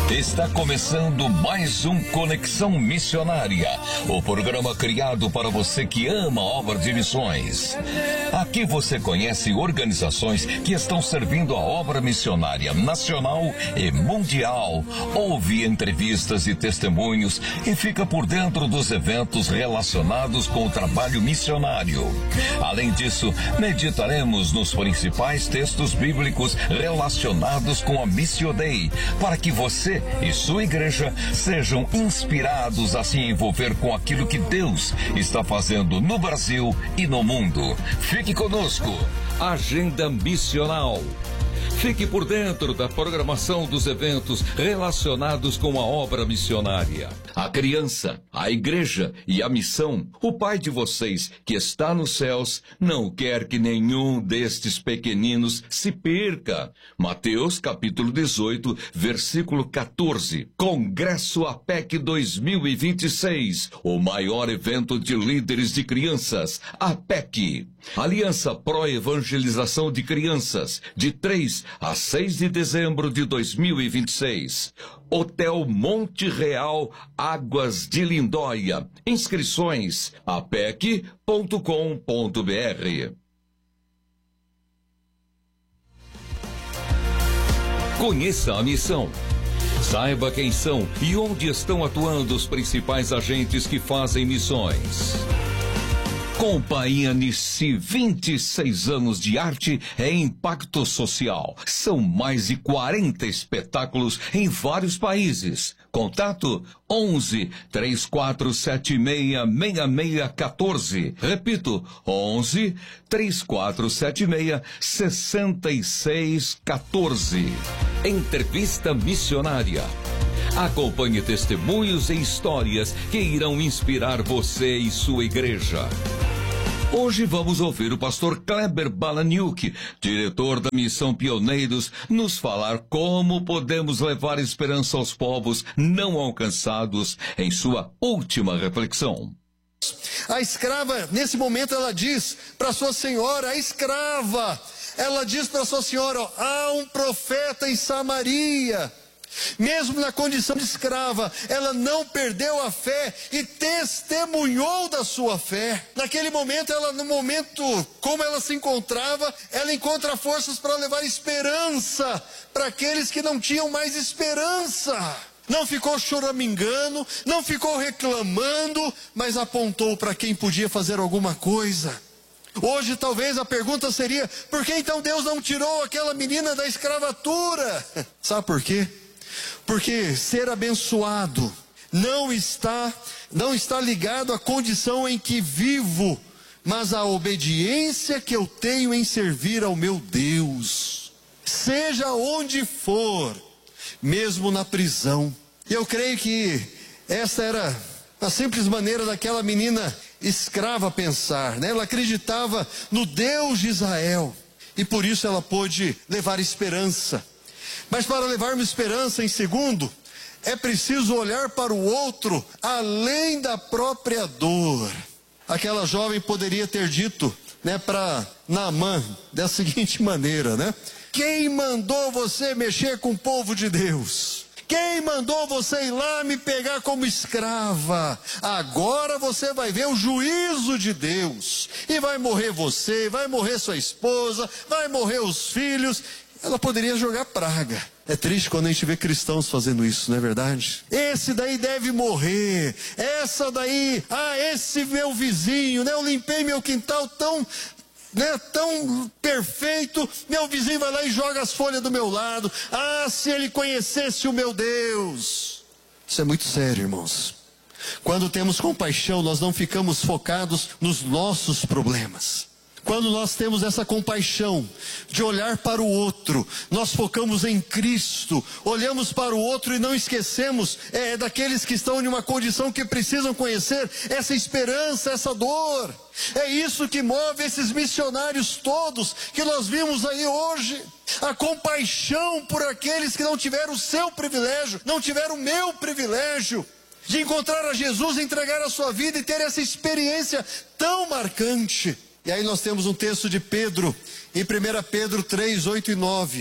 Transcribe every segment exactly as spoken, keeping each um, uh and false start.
Está começando mais um Conexão Missionária, o programa criado para você que ama a obra de missões. Aqui você conhece organizações que estão servindo a obra missionária nacional e mundial, ouve entrevistas e testemunhos e fica por dentro dos eventos relacionados com o trabalho missionário. Além disso, meditaremos nos principais textos bíblicos relacionados com a Missio Dei, para que você e sua igreja sejam inspirados a se envolver com aquilo que Deus está fazendo no Brasil e no mundo. Fique conosco. Agenda Missional. Fique por dentro da programação dos eventos relacionados com a obra missionária. A criança, a igreja e a missão. O Pai de vocês, que está nos céus, não quer que nenhum destes pequeninos se perca. Mateus capítulo dezoito, versículo quatorze. Congresso A P E C dois mil e vinte e seis, o maior evento de líderes de crianças, A P E C. Aliança Pro Evangelização de Crianças, de três a seis de dezembro de dois mil e vinte e seis. Hotel Monte Real, Águas de Lindóia. Inscrições a p e c ponto com ponto b r. Conheça a missão. Saiba quem são e onde estão atuando os principais agentes que fazem missões. Companhia-se, vinte e seis anos de arte e impacto social. São mais de quarenta espetáculos em vários países. Contato onze, três quatro sete seis, seis seis um quatro. Repito, onze, três quatro sete seis, seis seis um quatro. Entrevista missionária. Acompanhe testemunhos e histórias que irão inspirar você e sua igreja. Hoje vamos ouvir o pastor Kleber Balaniuk, diretor da Missão Pioneiros, nos falar como podemos levar esperança aos povos não alcançados em sua última reflexão. A escrava, nesse momento, ela diz para sua senhora, a escrava, ela diz para sua senhora, ó, há um profeta em Samaria. Mesmo na condição de escrava, ela não perdeu a fé e testemunhou da sua fé. Naquele momento, ela, no momento como ela se encontrava, ela encontra forças para levar esperança para aqueles que não tinham mais esperança. Não ficou choramingando, não ficou reclamando, mas apontou para quem podia fazer alguma coisa. Hoje talvez a pergunta seria, por que então Deus não tirou aquela menina da escravatura? Sabe por quê? Porque ser abençoado não está, não está ligado à condição em que vivo, mas à obediência que eu tenho em servir ao meu Deus. Seja onde for, mesmo na prisão. Eu creio que essa era a simples maneira daquela menina escrava pensar, né? Ela acreditava no Deus de Israel e por isso ela pôde levar esperança. Mas para levarmos esperança, em segundo, é preciso olhar para o outro além da própria dor. Aquela jovem poderia ter dito, né, para Naamã, da seguinte maneira, né? Quem mandou você mexer com o povo de Deus? Quem mandou você ir lá me pegar como escrava? Agora você vai ver o juízo de Deus. E vai morrer você, vai morrer sua esposa, vai morrer os filhos. Ela poderia jogar praga. É triste quando a gente vê cristãos fazendo isso, não é verdade? Esse daí deve morrer. Essa daí, ah, esse meu vizinho, né? Eu limpei meu quintal tão, né, tão perfeito. Meu vizinho vai lá e joga as folhas do meu lado. Ah, se ele conhecesse o meu Deus. Isso é muito sério, irmãos. Quando temos compaixão, nós não ficamos focados nos nossos problemas. Quando nós temos essa compaixão de olhar para o outro, nós focamos em Cristo, olhamos para o outro e não esquecemos é, daqueles que estão em uma condição que precisam conhecer essa esperança, essa dor. É isso que move esses missionários todos que nós vimos aí hoje. A compaixão por aqueles que não tiveram o seu privilégio, não tiveram o meu privilégio de encontrar a Jesus, entregar a sua vida e ter essa experiência tão marcante. E aí nós temos um texto de Pedro, em primeira Pedro três, oito e nove.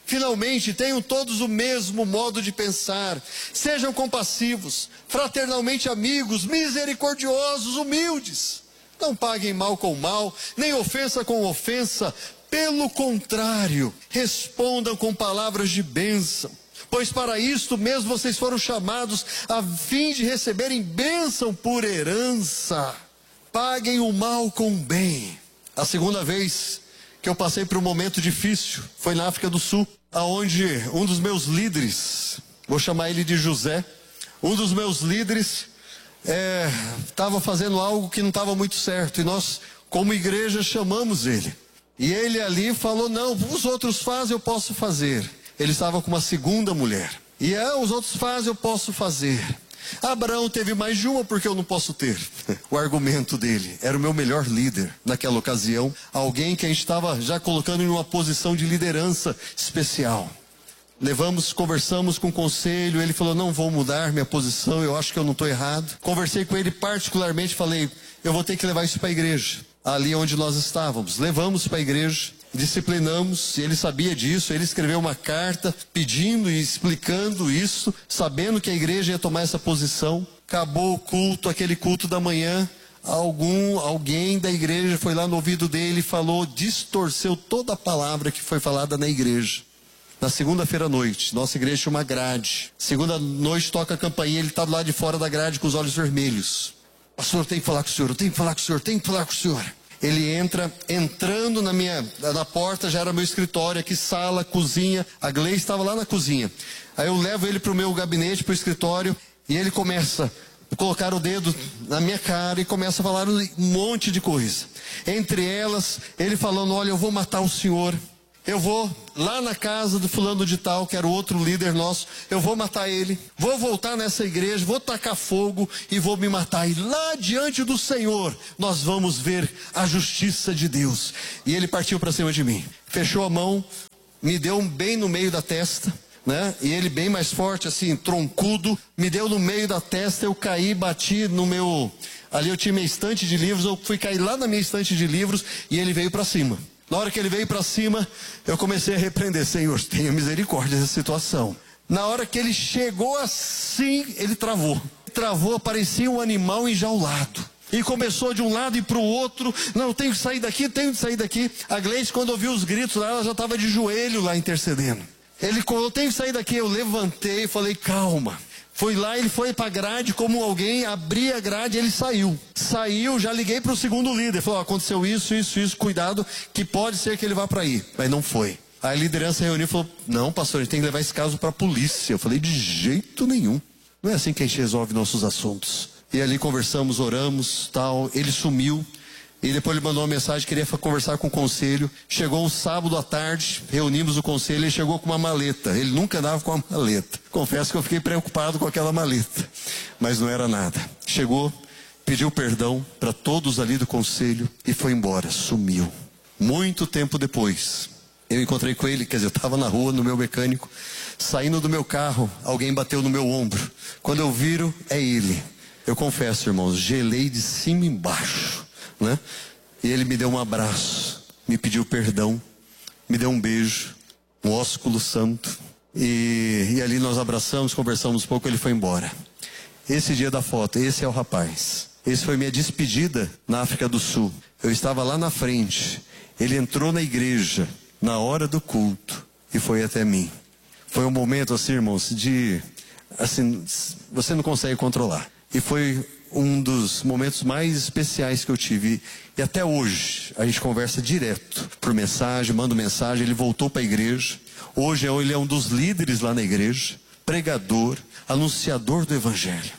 Finalmente, tenham todos o mesmo modo de pensar. Sejam compassivos, fraternalmente amigos, misericordiosos, humildes. Não paguem mal com mal, nem ofensa com ofensa. Pelo contrário, respondam com palavras de bênção. Pois para isto mesmo vocês foram chamados, a fim de receberem bênção por herança. Paguem o mal com o bem. A segunda vez que eu passei por um momento difícil foi na África do Sul, aonde um dos meus líderes, vou chamar ele de José, um dos meus líderes estava é, fazendo algo que não estava muito certo, e nós, como igreja, chamamos ele. E ele ali falou: não, os outros fazem, eu posso fazer. Ele estava com uma segunda mulher. E é, os outros fazem, eu posso fazer. Abraão teve mais de uma, porque eu não posso ter. O argumento dele era o meu melhor líder naquela ocasião, alguém que a gente estava já colocando em uma posição de liderança especial. Levamos, conversamos com o conselho, ele falou: não vou mudar minha posição, eu acho que eu não estou errado. Conversei com ele particularmente, falei: eu vou ter que levar isso para a igreja, ali onde nós estávamos. Levamos para a igreja, disciplinamos, e ele sabia disso. Ele escreveu uma carta pedindo e explicando isso, sabendo que a igreja ia tomar essa posição. Acabou o culto, aquele culto da manhã, algum, alguém da igreja foi lá no ouvido dele e falou, distorceu toda a palavra que foi falada na igreja. Na segunda-feira à noite, nossa igreja tinha uma grade. Segunda noite toca a campainha, ele está do lado de fora da grade com os olhos vermelhos. Pastor, eu tenho que falar com o senhor, eu tenho que falar com o senhor, eu tenho que falar com o senhor. Ele entra, entrando na minha, na porta, já era meu escritório, aqui sala, cozinha. A Gleice estava lá na cozinha. Aí eu levo ele para o meu gabinete, para o escritório, e ele começa a colocar o dedo na minha cara e começa a falar um monte de coisa. Entre elas, ele falando: olha, eu vou matar o senhor. Eu vou lá na casa do fulano de tal, que era o outro líder nosso, eu vou matar ele, vou voltar nessa igreja, vou tacar fogo e vou me matar. E lá diante do Senhor, nós vamos ver a justiça de Deus. E ele partiu para cima de mim, fechou a mão, me deu um bem no meio da testa, né? E ele bem mais forte, assim, troncudo, me deu no meio da testa, eu caí, bati no meu... Ali eu tinha minha estante de livros, eu fui cair lá na minha estante de livros e ele veio para cima. Na hora que ele veio para cima, eu comecei a repreender: Senhor, tenha misericórdia dessa situação. Na hora que ele chegou assim, ele travou. Travou, parecia um animal enjaulado. E começou de um lado e para o outro: não, eu tenho que sair daqui, tenho que sair daqui. A Gleice, quando ouviu os gritos lá, ela já estava de joelho lá intercedendo. Ele, eu tenho que sair daqui. Eu levantei e falei: calma. Fui lá, ele foi para a grade como alguém, abri a grade, ele saiu. Saiu, já liguei para o segundo líder. Falou: oh, aconteceu isso, isso, isso, cuidado, que pode ser que ele vá para aí. Mas não foi. Aí a liderança reuniu e falou: não, pastor, a gente tem que levar esse caso para a polícia. Eu falei: de jeito nenhum. Não é assim que a gente resolve nossos assuntos. E ali conversamos, oramos, tal. Ele sumiu. E depois ele mandou uma mensagem, queria conversar com o conselho. Chegou um sábado à tarde, reunimos o conselho, ele chegou com uma maleta. Ele nunca andava com uma maleta. Confesso que eu fiquei preocupado com aquela maleta, mas não era nada. Chegou, pediu perdão para todos ali do conselho e foi embora, sumiu. Muito tempo depois, eu encontrei com ele, quer dizer, eu estava na rua, no meu mecânico, saindo do meu carro, alguém bateu no meu ombro. Quando eu viro, é ele. Eu confesso, irmãos, gelei de cima e embaixo. Né? E ele me deu um abraço, me pediu perdão, me deu um beijo, um ósculo santo, e, e ali nós abraçamos, conversamos um pouco, ele foi embora. Esse dia da foto, esse é o rapaz. Esse foi minha despedida na África do Sul. Eu estava lá na frente, ele entrou na igreja na hora do culto e foi até mim. Foi um momento assim, irmãos, de assim, você não consegue controlar. E foi um dos momentos mais especiais que eu tive. E até hoje a gente conversa direto por mensagem, manda mensagem. Ele voltou para a igreja. Hoje ele é um dos líderes lá na igreja, pregador, anunciador do evangelho.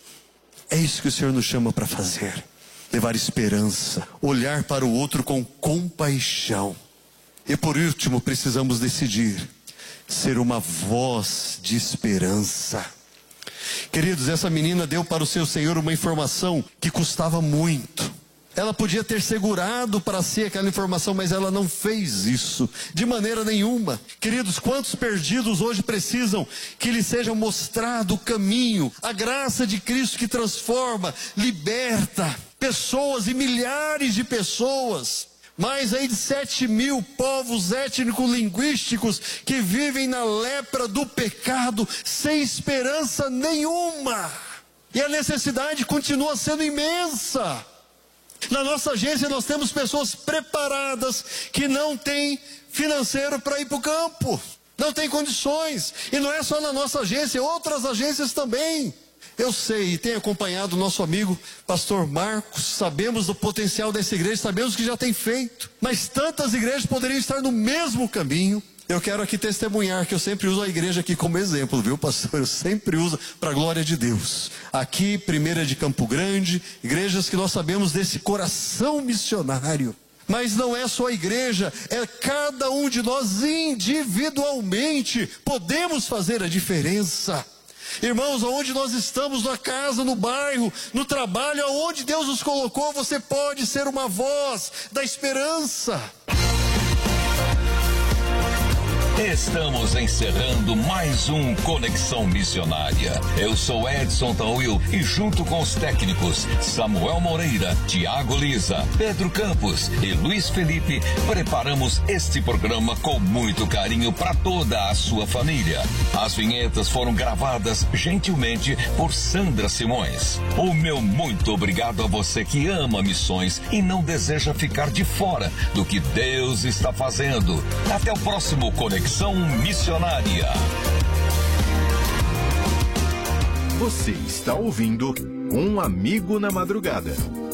É isso que o Senhor nos chama para fazer: levar esperança, olhar para o outro com compaixão. E por último, precisamos decidir ser uma voz de esperança. Queridos, essa menina deu para o seu Senhor uma informação que custava muito. Ela podia ter segurado para si aquela informação, mas ela não fez isso de maneira nenhuma. Queridos, quantos perdidos hoje precisam que lhes seja mostrado o caminho, a graça de Cristo que transforma, liberta pessoas e milhares de pessoas. Mais aí de sete mil povos étnico-linguísticos que vivem na lepra do pecado, sem esperança nenhuma. E a necessidade continua sendo imensa. Na nossa agência nós temos pessoas preparadas que não têm financeiro para ir para o campo. Não tem condições. E não é só na nossa agência, outras agências também. Eu sei e tenho acompanhado o nosso amigo pastor Marcos, sabemos do potencial dessa igreja, sabemos o que já tem feito, mas tantas igrejas poderiam estar no mesmo caminho. Eu quero aqui testemunhar que eu sempre uso a igreja aqui como exemplo, viu, pastor? Eu sempre uso para a glória de Deus. Aqui, Primeira de Campo Grande, igrejas que nós sabemos desse coração missionário. Mas não é só a igreja, é cada um de nós individualmente podemos fazer a diferença. Irmãos, aonde nós estamos, na casa, no bairro, no trabalho, aonde Deus nos colocou, você pode ser uma voz da esperança. Estamos encerrando mais um Conexão Missionária. Eu sou Edson Tauil e junto com os técnicos Samuel Moreira, Tiago Lisa, Pedro Campos e Luiz Felipe, preparamos este programa com muito carinho para toda a sua família. As vinhetas foram gravadas gentilmente por Sandra Simões. O meu muito obrigado a você que ama missões e não deseja ficar de fora do que Deus está fazendo. Até o próximo Conexão Missionária. Você está ouvindo Um Amigo na Madrugada.